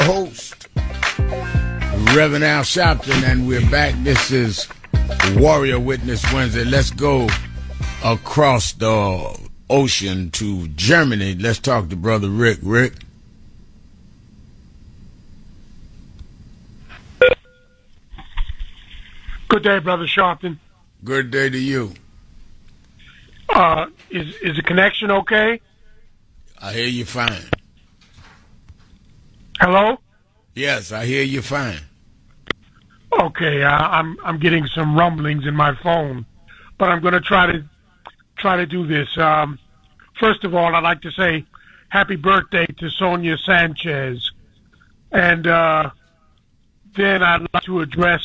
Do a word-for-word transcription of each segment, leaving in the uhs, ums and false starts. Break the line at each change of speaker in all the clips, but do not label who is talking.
Host, Reverend Al Sharpton, and we're back. This is Warrior Witness Wednesday. Let's go across the ocean to Germany. Let's talk to Brother Rick. Rick?
Good day, Brother Sharpton.
Good day to you.
Uh, is is the connection okay?
I hear you fine.
Hello?
Yes, I hear you fine.
Okay, uh, I'm I'm getting some rumblings in my phone, but I'm going to try to try to do this. Um, first of all, I'd like to say happy birthday to Sonia Sanchez, and uh, then I'd like to address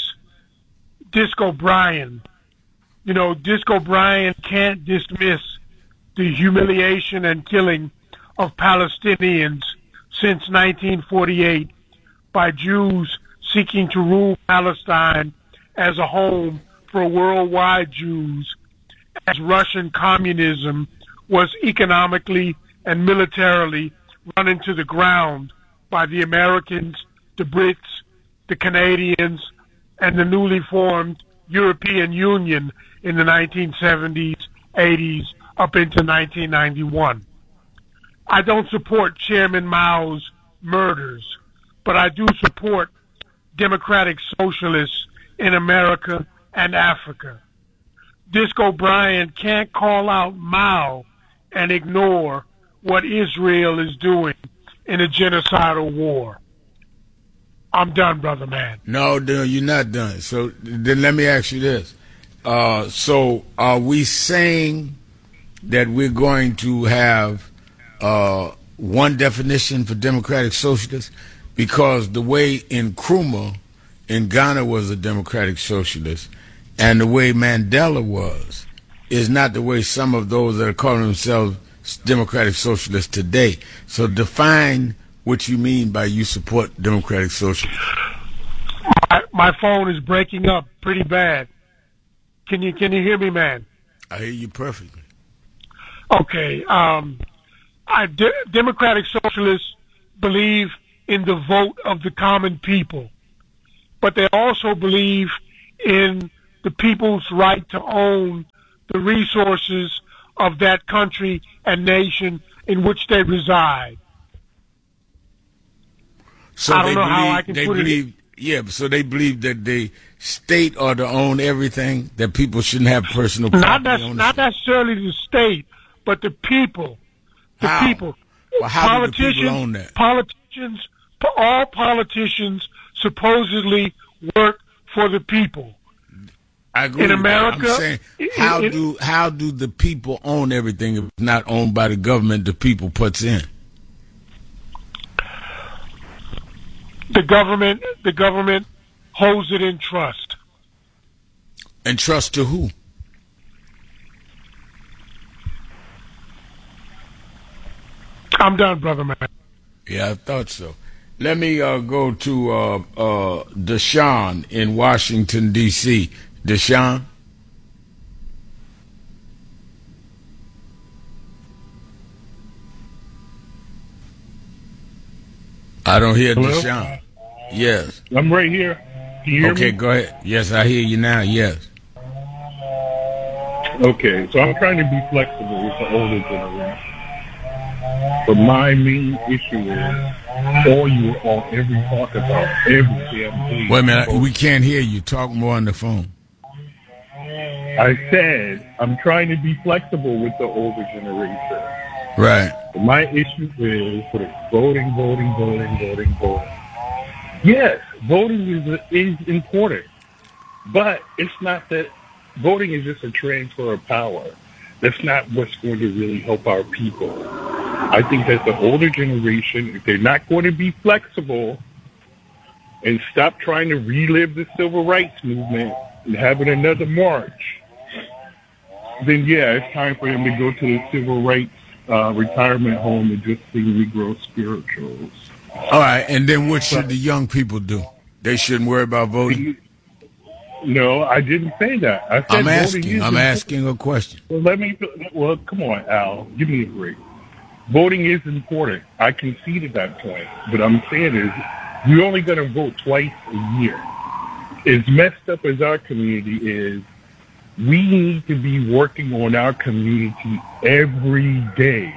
Disco Brian. You know, Disco Brian can't dismiss the humiliation and killing of Palestinians since nineteen forty-eight by Jews seeking to rule Palestine as a home for worldwide Jews, as Russian communism was economically and militarily run into the ground by the Americans, the Brits, the Canadians, and the newly formed European Union in the nineteen seventies, eighties, up into nineteen ninety-one. I don't support Chairman Mao's murders, but I do support democratic socialists in America and Africa. Disco Brian can't call out Mao and ignore what Israel is doing in a genocidal war. I'm done, brother man.
No, no, you're not done. So then let me ask you this. Uh, so are we saying that we're going to have uh, one definition for democratic socialists? Because the way Nkrumah in Ghana was a democratic socialist and the way Mandela was is not the way some of those that are calling themselves democratic socialists today. So define what you mean by you support democratic socialism.
My, my phone is breaking up pretty bad. Can you can you hear me, man?
I hear you perfectly.
Okay. Um, I, de- democratic socialists believe in the vote of the common people, but they also believe in the people's right to own the resources of that country and nation in which they reside.
So
I don't
they
know
believe,
how I can
they
put
believe,
it.
Yeah, so they believe that the state ought to own everything, that people shouldn't have personal
Not,
property.
nec- not necessarily the state, but the people. The
How?
people.
Well, how
politicians,
do the people own that?
Politicians, all politicians supposedly work for the people.
I agree
in
with
America,
that. I'm saying, how
it,
do how do the people own everything if it's not owned by the government the people puts in?
The government, the government holds it in trust.
And trust to who?
I'm done, brother man.
Yeah, I thought so. Let me uh, go to uh, uh, Deshaun in Washington, D C Deshaun? I don't hear
Hello?
Deshaun. Yes.
I'm right here. Can you hear
Okay,
me?
go ahead. Yes, I hear you now. Yes.
Okay, so I'm trying to be flexible with the older generation. But my main issue is all you all every talk about every damn day.
Wait a minute. We can't hear you. Talk more on the phone.
I said I'm trying to be flexible with the older generation.
Right.
But my issue is for the voting, voting, voting, voting, voting. Yes, voting is is important, but it's not that voting is just a transfer of power. That's not what's going to really help our people. I think that the older generation, if they're not going to be flexible and stop trying to relive the civil rights movement and having another march, then yeah, it's time for them to go to the civil rights uh, retirement home and just sing Negro spirituals.
All right, and then what should the young people do? They shouldn't worry about voting?
No, I didn't say that. I said
I'm asking.
voting is
I'm
important.
asking a question.
Well, let me. Well, come on, Al. Give me a break. Voting is important. I conceded that point. But I'm saying is, You're only going to vote twice a year. As messed up as our community is, we need to be working on our community every day.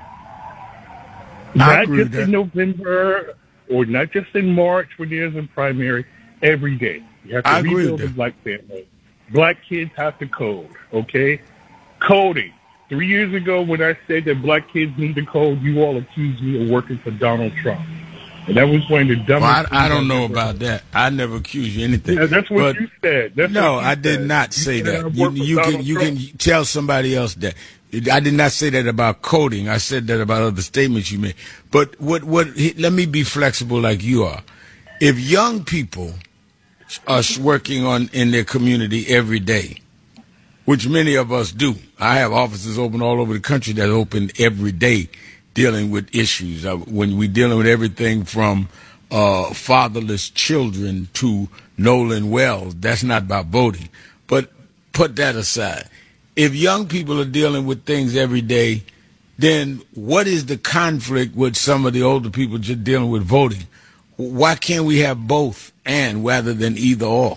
I
Not
agree
just
with that.
in November or not just in March when there's a primary, every day. You have to
I agree
rebuild
with
the
that.
black family. Black kids have to code, okay? Coding. Three years ago when I said that black kids need to code, you all accused me of working for Donald Trump. And that was one of the dumbest
Well, I,
things
I don't
I've
know
ever
about
heard.
that. I never accused you of anything.
Yeah, that's what
But
you said. That's
no,
what you
I did
said.
not say
You said I
that. You,
work for
you can
Donald
you
Trump.
can tell somebody else that. I did not say that about coding. I said that about other statements you made. But what what? Let me be flexible like you are. If young people are working on in their community every day, which many of us do. I have offices open all over the country that open every day dealing with issues. Uh, when we're dealing with everything from uh, fatherless children to Nolan Wells, that's not about voting. But put that aside. If young people are dealing with things every day, then what is the conflict with some of the older people just dealing with voting? Why can't we have both and rather than either or?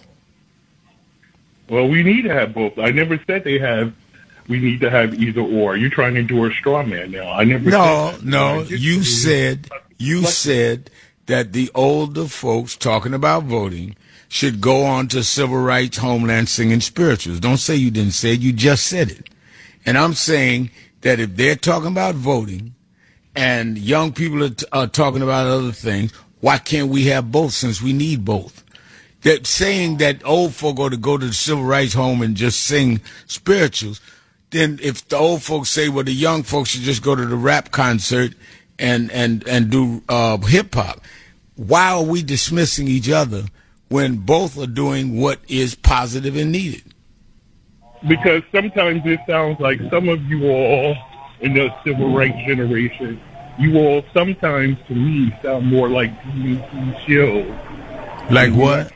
Well, we need to have both. I never said they have. We need to have either or. You're trying to do a straw man now. I never.
No,
said that.
no.
I just-
You said you said that the older folks talking about voting should go on to civil rights, homeland, singing spirituals. Don't say you didn't say it. You just said it. And I'm saying that if they're talking about voting and young people are, t- are talking about other things, why can't we have both since we need both? That saying that old folk ought to go to the civil rights home and just sing spirituals, then if the old folks say, well, the young folks should just go to the rap concert and and and do uh, hip hop, why are we dismissing each other when both are doing what is positive and needed?
Because sometimes it sounds like some of you all in the civil rights generation, you all sometimes to me sound more like D N C shills.
Like what?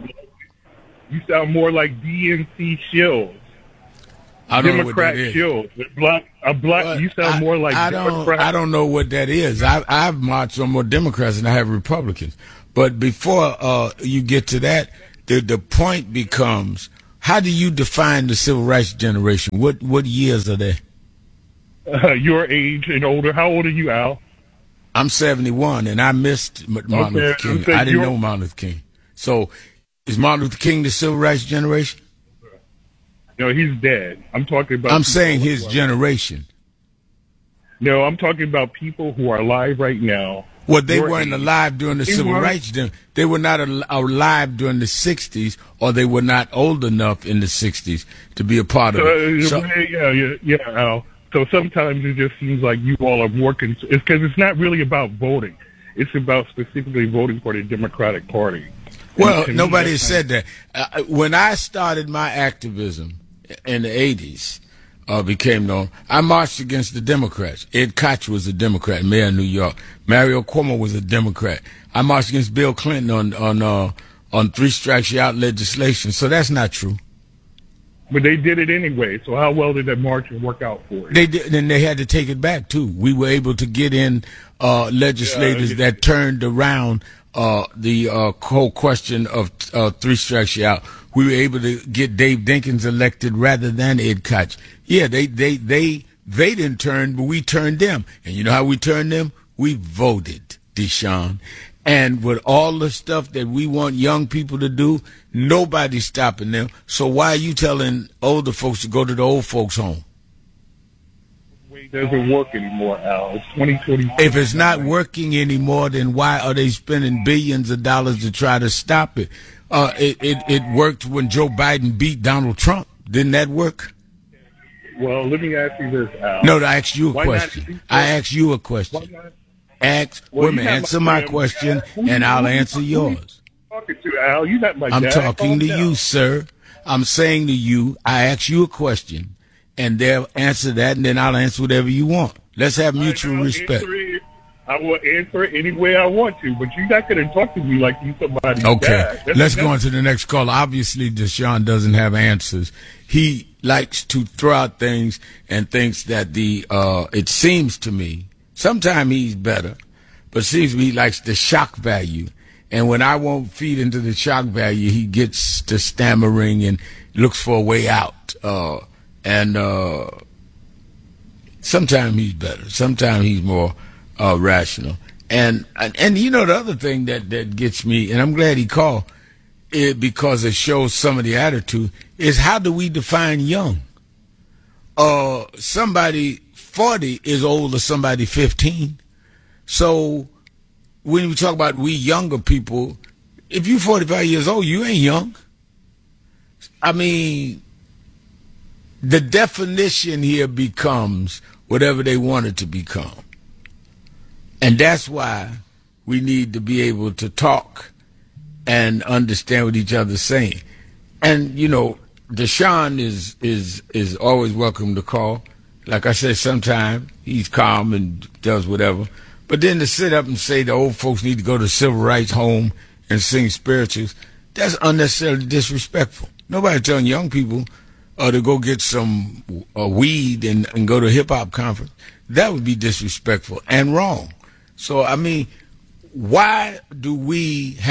You sound more like D N C shills.
I don't
Democrat
know what that is.
shills. A black, a black.
But
you sound
I,
more like
I don't.
Democrat.
I don't know what that is. I, I've marched on more Democrats than I have Republicans. But before uh, you get to that, the the point becomes: how do you define the civil rights generation? What what years are they?
Uh, your age and older. How old are you, Al?
I'm seventy-one, and I missed M- Martin
Okay,
Luther King.
I'm saying
I didn't
you're-
know Martin Luther King. So, is Martin Luther King the civil rights generation?
No, he's dead. I'm talking about.
I'm
people
saying
who
his
are-
generation.
No, I'm talking about people who are alive right now.
Well, they
Your
weren't
age.
alive during the
They
civil
weren't.
rights. Dem- They were not al- alive during the sixties, or they were not old enough in the sixties to be a part of
Uh,
it. So,
yeah, yeah, yeah, Al. So sometimes it just seems like you all are more cons- It's because it's not really about voting. It's about specifically voting for the Democratic Party.
well,
And to me,
nobody
that's
said that. Uh, when I started my activism in the eighties, uh, became known, I marched against the Democrats. Ed Koch was a Democrat, mayor of New York. Mario Cuomo was a Democrat. I marched against Bill Clinton on on uh, on three strikes you out legislation. So that's not true.
But they did it anyway. So how well did that march work out for you?
They did, and they had to take it back too. We were able to get in uh, legislators
Yeah,
that turned around uh, the uh, whole question of uh, three strikes you out. We were able to get Dave Dinkins elected rather than Ed Koch. Yeah, they they they they didn't turn, but we turned them. And you know how we turned them? We voted, Deshaun. And with all the stuff that we want young people to do, nobody's stopping them. So why are you telling older folks to go to the old folks' home?
It doesn't work anymore, Al. It's twenty twenty.
If it's not working anymore, then why are they spending billions of dollars to try to stop it? Uh, it, it, it worked when Joe Biden beat Donald Trump. Didn't that work?
Well, let me ask you this, Al.
No, I asked you a
Why not
question.
speak
I
up?
asked you a
Why
question.
not?
Ask,
Well,
wait a
you're
minute,
not
answer
my
my
friend.
question,
Who
and
you-
I'll
who you-
answer
who you
yours.
Talking to Al, you're not my
I'm
dad.
talking
Calm
to
down.
you, sir. I'm saying to you, I ask you a question, and they'll answer that, and then I'll answer whatever you want. Let's have mutual
I will
respect.
answer it- I will answer it any way I want to, but you're not going to talk to me like you somebody's
Okay,
dad. That's
let's
enough.
go on to the next call. Obviously, Deshaun doesn't have answers. He likes to throw out things and thinks that the, uh, it seems to me, sometimes he's better, but it seems to me he likes the shock value. And when I won't feed into the shock value, he gets to stammering and looks for a way out. Uh, and uh, sometimes he's better. Sometimes he's more uh, rational. And, and and you know the other thing that, that gets me, and I'm glad he called, it, because it shows some of the attitude, is how do we define young? Uh, somebody forty is old as somebody fifteen. So when we talk about we younger people, if you're forty-five years old, you ain't young. I mean, the definition here becomes whatever they want it to become. And that's why we need to be able to talk and understand what each other's saying. And, you know, Deshaun is is is always welcome to call. Like I said, sometimes he's calm and does whatever. But then to sit up and say the old folks need to go to civil rights home and sing spirituals, that's unnecessarily disrespectful. Nobody telling young people uh, to go get some uh, weed and, and go to a hip-hop conference. That would be disrespectful and wrong. So, I mean, why do we have